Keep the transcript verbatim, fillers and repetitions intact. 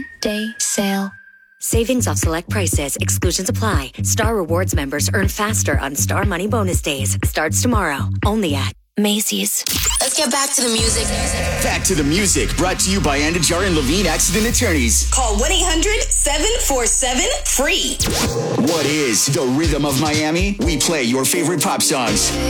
Day sale. Savings off select prices. Exclusions apply. Star Rewards members earn faster on Star Money Bonus Days. Starts tomorrow. Only at Macy's. Let's get back to the music. Back to the music. Brought to you by Andajar and Levine Accident Attorneys. Call one eight hundred seven four seven free. What is the rhythm of Miami? We play your favorite pop songs.